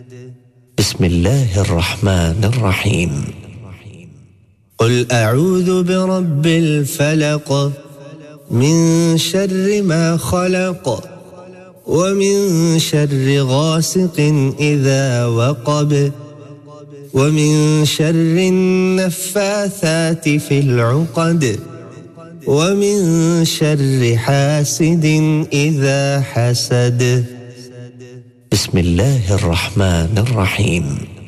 بسم الله الرحمن الرحيم. قل أعوذ برب الفلق من شر ما خلق ومن شر غاسق إذا وقب ومن شر النفاثات في العقد ومن شر حاسد إذا حسد. بسم الله الرحمن الرحيم.